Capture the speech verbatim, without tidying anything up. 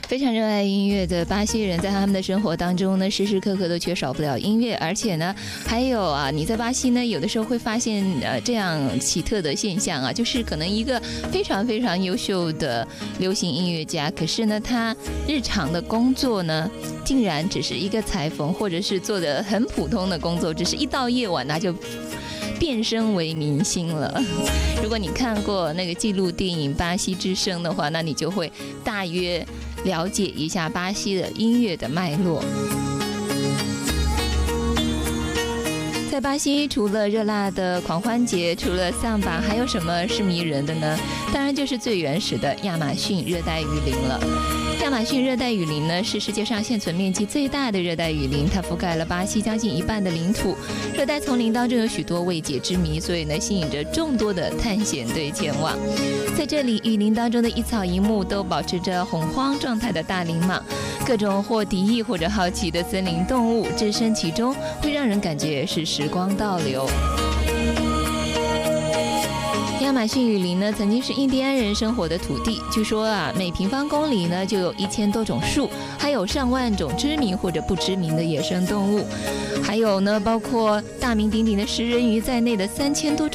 非常热爱音乐的巴西人，在他们的生活当中呢，时时刻刻都缺少不了音乐。而且呢，还有啊，你在巴西呢，有的时候会发现呃这样奇特的现象啊，就是可能一个非常非常优秀的流行音乐家，可是呢，他日常的工作呢，竟然只是一个裁缝，或者是做的很普通的工作，只是一到夜晚他就变身为明星了。如果你看过那个纪录电影《巴西之声》的话，那你就会大约了解一下巴西的音乐的脉络。在巴西，除了热辣的狂欢节，除了桑巴，还有什么是迷人的呢？当然就是最原始的亚马逊热带雨林了。亚马逊热带雨林呢，是世界上现存面积最大的热带雨林，它覆盖了巴西将近一半的领土。热带丛林当中有许多未解之谜，所以呢，吸引着众多的探险队前往。在这里，雨林当中的一草一木都保持着洪荒状态的大林蟒，各种或敌意或者好奇的森林动物置身其中，会让人感觉是时光倒流。亚马逊雨林呢，曾经是印第安人生活的土地。据说啊，每平方公里呢就有一千多种树，还有上万种知名或者不知名的野生动物，还有呢，包括大名鼎鼎的食人鱼在内的三千多种